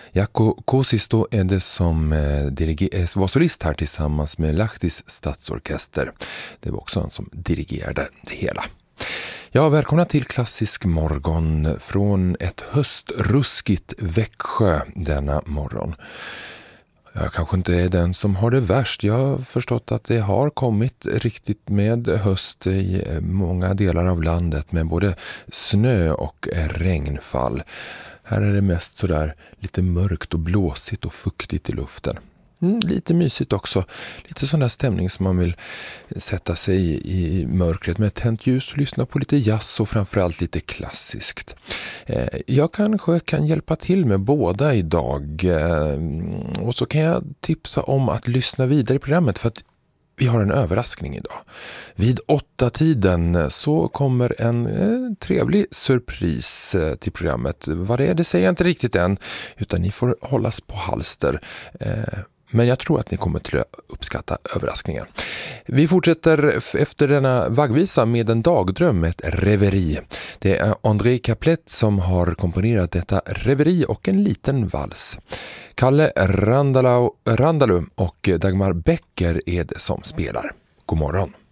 Jaakko Kuusisto är det som var solist här tillsammans med Lahtis stadsorkester. Det var också han som dirigerade det hela. Ja, välkomna till Klassisk morgon från ett höstruskigt Växjö denna morgon. Jag kanske inte är den som har det värst. Jag har förstått att det har kommit riktigt med höst i många delar av landet med både snö och regnfall. Här är det mest sådär lite mörkt och blåsigt och fuktigt i luften. Lite mysigt också. Lite sån där stämning som man vill sätta sig i mörkret med tänt ljus och lyssna på lite jazz och framförallt lite klassiskt. Jag kanske kan hjälpa till med båda idag. Och så kan jag tipsa om att lyssna vidare i programmet för att vi har en överraskning idag. Vid 8-tiden så kommer en trevlig surpris till programmet. Vad det är, det säger jag inte riktigt än, utan ni får hållas på halster. Men jag tror att ni kommer till att uppskatta överraskningen. Vi fortsätter efter denna vaggvisa med en dagdröm, ett reveri. Det är André Caplet som har komponerat detta reveri och en liten vals. Kalle Randalu och Dagmar Becker är det som spelar. God morgon.